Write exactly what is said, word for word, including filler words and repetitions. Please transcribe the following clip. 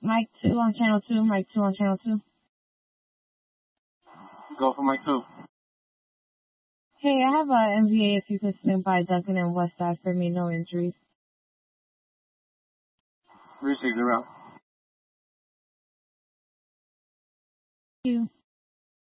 Mike two on channel two. Mike two on channel two. Go for Mike two. Hey, I have a M V A if you could swing by Duncan and Westside for me, no injuries. Received around. Thank you.